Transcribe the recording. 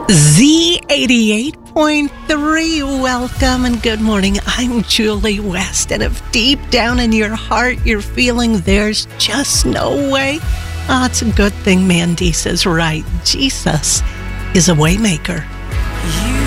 Z88.3, welcome and good morning. I'm Julie West, and if deep down in your heart you're feeling there's just no way, it's a good thing Mandy says right. Jesus is a waymaker.